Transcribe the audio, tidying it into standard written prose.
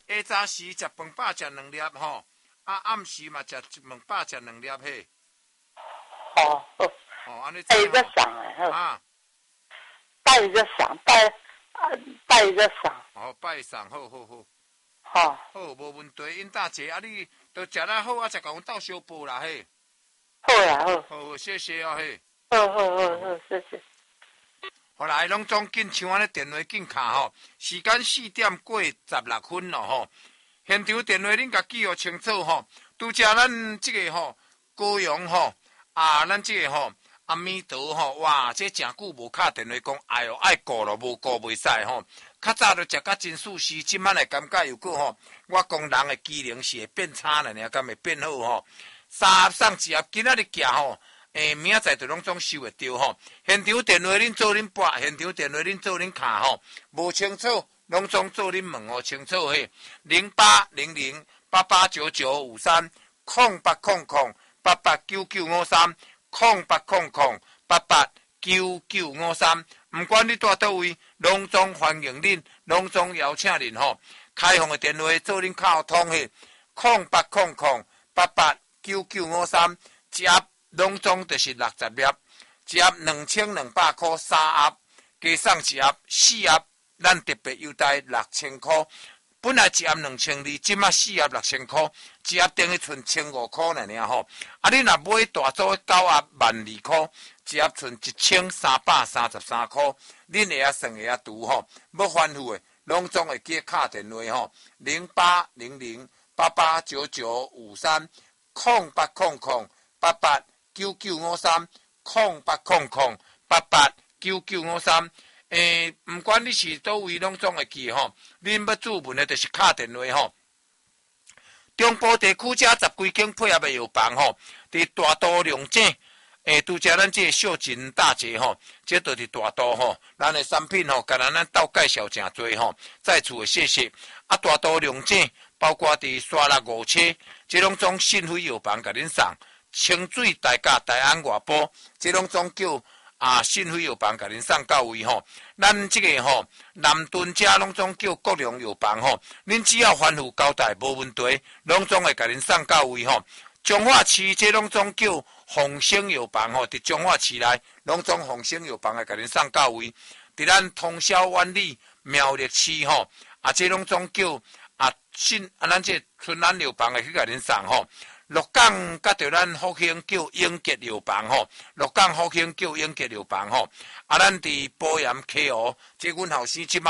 下早时食饭饱食2粒吼，暗时嘛食饭饱食2粒嘿。 好， 哦，安尼带做一个赏哎， 啊， 带一个赏，带一个赏， 哦，拜上，好好好， 好， 好，无问题。因大姐啊，你都食得好啊，才甲阮斗相报啦嘿。 好啦，好， 好，谢谢哦嘿。 好，谢谢。 后来拢总紧像安尼电话紧卡吼，时间4点过16分咯吼。现场电话恁甲记号清楚吼，拄则咱即个吼高阳吼咱即个吼阿弥陀吼，哇，这诚久无敲电话讲，哎哟爱顾咯，无顾袂使吼。较早都食甲真舒适，即摆来感觉又过吼，我讲人的机能是会变差了呢，敢会变好吼。3盒送1盒，今仔日寄吼。明仔载就拢总收会到吼。现场电话恁做恁拨，现场电话恁做恁卡吼，无清楚拢总做恁问哦清楚嘿。0800889953 0800889953 0800889953，唔管你住倒位，拢总欢迎恁，拢总邀请恁吼。开放的电话做恁卡通嘿，0800889953，一盒拢总就是60粒，一盒2200块，3盒加送1盒，4盒咱特别优待6000块。本来一盒2200，即马4盒6000块，一盒等于剩1500块尔吼。你若买大组的9盒12000块，一盒剩1333块，恁会算会拄吼。要反复的，拢总会记敲电话吼，0800889953 0800889953 0800889953。唔管你是倒位，拢总会记吼。恁要注文的，就是敲电话吼。中部地区遮10几间配合的药房吼，伫大都龙井。拄则咱这个秀琴大姐吼，这都是大都吼，咱的产品吼，甲咱斗介绍诚多吼，在此的谢谢。大都龙井，包括伫沙拉5车，这拢总信辉药房甲恁送。清水大甲大安外埔，这拢总叫信辉药房甲恁送到位吼。咱这个吼南屯遮拢总叫国良药房吼，恁只要反复交代无问题，拢总会甲恁送到位吼。彰化市这拢总叫鸿星药房吼，伫彰化市内拢总鸿星药房会甲恁送到位。伫咱通霄湾里苗栗市吼，这拢总叫咱这春兰药房会去甲恁送吼。鹿港甲着咱福兴叫永吉药房吼，鹿港福兴叫永吉药房吼。咱伫保盐溪湖，这阮后生即